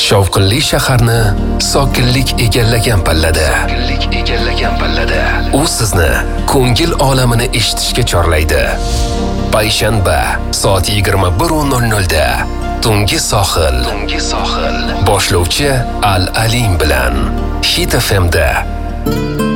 Shovqinli shaharni sokinlik egallagan pallada. U sizni ko'ngil olamini eshitishga chorlaydi. Payshanba soat 21:00 da Tungi sohil. Boshlovchi Al Alim bilan Hit FM da